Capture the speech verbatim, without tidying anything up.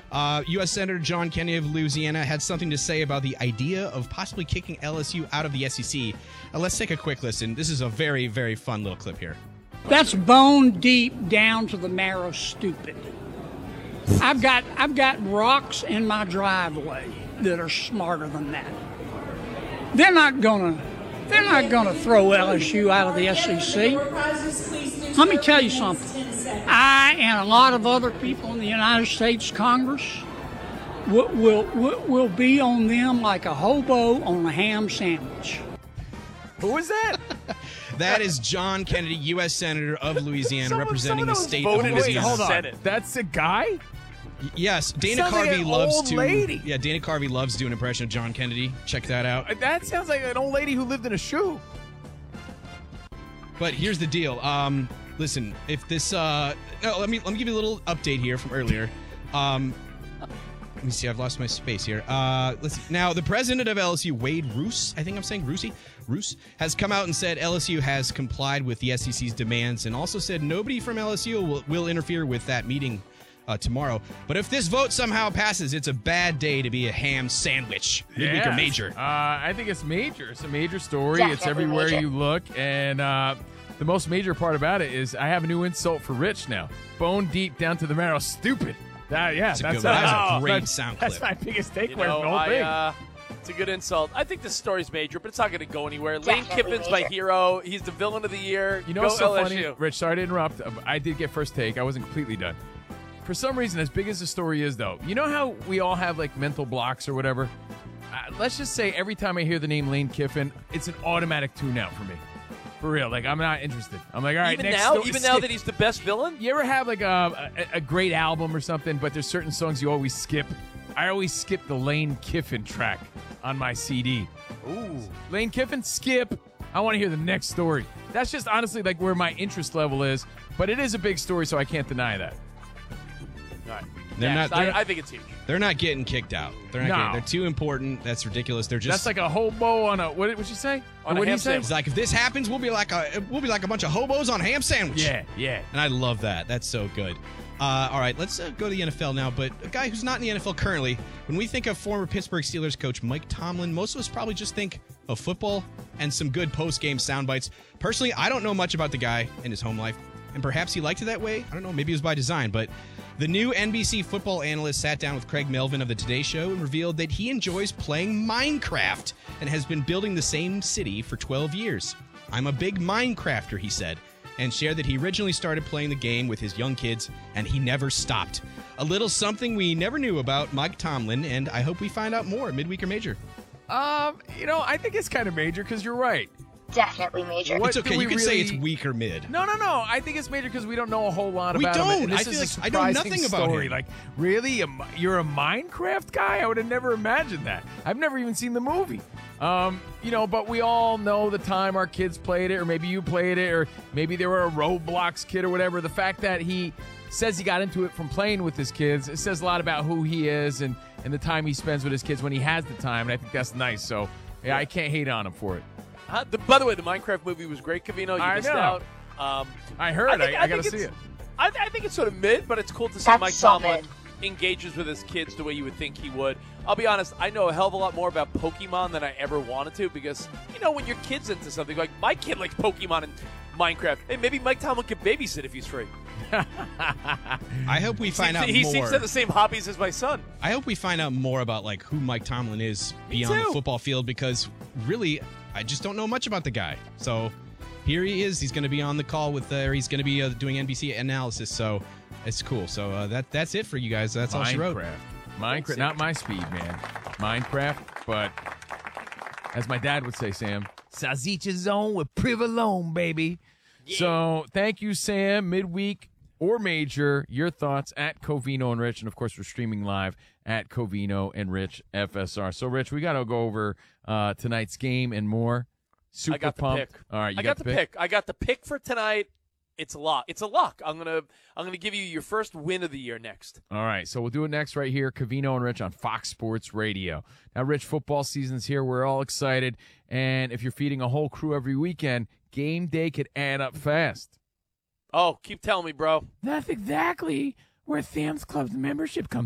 Uh, U S Senator John Kennedy of Louisiana had something to say about the idea of possibly kicking L S U out of the S E C. Uh, let's take a quick listen. This is a very, very fun little clip here. That's bone deep down to the marrow stupid. I've got I've got rocks in my driveway that are smarter than that. They're not gonna they're not gonna throw L S U out of the S E C. Let me tell you something. I and a lot of other people in the United States Congress will will, will be on them like a hobo on a ham sandwich. Who was that? That is John Kennedy, U S Senator of Louisiana, Someone- representing someone the was state voted of in the Louisiana. Hold on. Senate. That's a guy? Y- Yes, Dana Sounds like Carvey an loves old to. lady. Yeah, Dana Carvey loves doing an impression of John Kennedy. Check that out. Uh, That sounds like an old lady who lived in a shoe. But here's the deal. Um, listen, if this, uh, no, let me let me give you a little update here from earlier. Um, let me see. I've lost my space here. Uh, let's see. Now, the president of L S U, Wade Roos, I think I'm saying Roosey, Roos, has come out and said L S U has complied with the S E C's demands, and also said nobody from L S U will, will interfere with that meeting uh, tomorrow. But if this vote somehow passes, it's a bad day to be a ham sandwich. Midweek or Yes. major. Uh, I think it's major. It's a major story. It's Definitely everywhere major. you look. And uh, the most major part about it is I have a new insult for Rich now. Bone deep down to the marrow. Stupid. That, yeah, That's a that's, good one. That was a great that- sound That's clip. my biggest takeaway You from know, the whole I, thing. uh, it's a good insult. I think this story's major, but it's not going to go anywhere. Lane Definitely Kiffin's my major. hero. He's the villain of the year. You know go what's so L S U. funny? Rich, sorry to interrupt. Uh, I did get first take. I wasn't completely done. For some reason, as big as the story is, though, you know how we all have, like, mental blocks or whatever? Uh, let's just say every time I hear the name Lane Kiffin, it's an automatic tune-out for me. For real. Like, I'm not interested. I'm like, all right, Even next now, sto- even now that he's the best villain, You ever have, like, a, a, a great album or something, but there's certain songs you always skip? I always skip the Lane Kiffin track on my C D. ooh, Lane Kiffin, skip. I want to hear the next story. That's just honestly like where my interest level is, but it is a big story, so I can't deny that. all right. They're Next. not- they're- I, I think it's huge. They're not getting kicked out. They're not No. getting, they're too important. That's ridiculous. They're just That's like a hobo on a what? What'd you say? On Or a what'd ham you say? sandwich. It's like if this happens, we'll be like a we'll be like a bunch of hobos on ham sandwich. Yeah, yeah. And I love that. That's so good. Uh, all right, let's uh, go to the N F L now. But a guy who's not in the N F L currently, when we think of former Pittsburgh Steelers coach Mike Tomlin, most of us probably just think of football and some good post-game sound bites. Personally, I don't know much about the guy in his home life, and perhaps he liked it that way. I don't know. Maybe it was by design. But the new N B C football analyst sat down with Craig Melvin of the Today Show and revealed that he enjoys playing Minecraft and has been building the same city for twelve years. I'm a big Minecrafter, he said, and shared that he originally started playing the game with his young kids, and he never stopped. A little something we never knew about Mike Tomlin, and I hope we find out more midweek or major. Um, you know, I think it's kind of major because you're right. Definitely major. What It's okay. do You we can say really- it's weak or mid. No, no, no. I think it's major because we don't know a whole lot We about him. don't. And this I is feel a like I know surprising nothing about story. him. Like, really, a, mi- you're a Minecraft guy? I would have never imagined that. I've never even seen the movie. Um, you know, but we all know the time our kids played it, or maybe you played it, or maybe they were a Roblox kid or whatever. The fact that he says he got into it from playing with his kids, it says a lot about who he is and, and the time he spends with his kids when he has the time, and I think that's nice. So, yeah, I can't hate on him for it. Uh, the, by the way, the Minecraft movie was great, Cavino. You I missed know. out. Um, I heard. think- I, I, got to think see it's- it. I, I think it's sort of mid, but it's cool to see That's Mike so Tomlin mid. engages with his kids the way you would think he would. I'll be honest, I know a hell of a lot more about Pokemon than I ever wanted to because, you know, when your kid's into something, like my kid likes Pokemon and Minecraft, hey, maybe Mike Tomlin could babysit if he's free. I hope we find Seems- out he more. seems to have the same hobbies as my son. I hope we find out more about like who Mike Tomlin is Me beyond too. the football field because really, I just don't know much about the guy. So here he is. He's going to be on the call with, uh, or he's going to be uh, doing N B C analysis. So it's cool. So uh, that that's it for you guys. That's all she wrote. Minecraft. Minecraft, not my speed, man. Minecraft, but as my dad would say, Sam, Sazicha zone with Privalone, baby. So thank you, Sam. Midweek or major, your thoughts at Covino and Rich. And, of course, we're streaming live at Covino and Rich F S R. So, Rich, we got to go over uh, tonight's game and more. Super I got the pumped. pick. All right, you I got, got, the pick. I got the pick for tonight. It's a lock. It's a lock. I'm gonna I'm gonna give you your first win of the year next. All right, so we'll do it next right here, Covino and Rich on Fox Sports Radio. Now, Rich, football season's here. We're all excited. And if you're feeding a whole crew every weekend, game day could add up fast. Oh, keep telling me, bro. That's exactly where Sam's Club's membership comes